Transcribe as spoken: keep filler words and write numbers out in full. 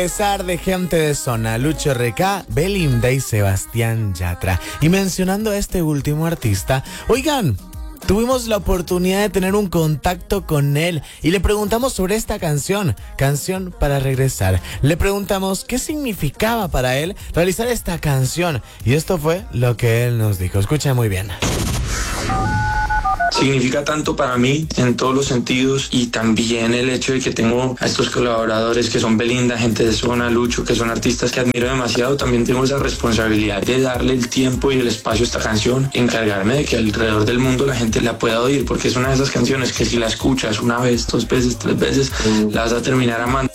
Pesar de gente de zona, Lucho Reca, Belinda y Sebastián Yatra. Y mencionando a este último artista, oigan, tuvimos la oportunidad de tener un contacto con él y le preguntamos sobre esta canción, Canción para Regresar. Le preguntamos qué significaba para él realizar esta canción y esto fue lo que él nos dijo. Escucha muy bien. Significa tanto para mí en todos los sentidos y también el hecho de que tengo a estos colaboradores que son Belinda, gente de zona, Lucho, que son artistas que admiro demasiado. También tengo esa responsabilidad de darle el tiempo y el espacio a esta canción, encargarme de que alrededor del mundo la gente la pueda oír, porque es una de esas canciones que si la escuchas una vez, dos veces, tres veces, la vas a terminar amando.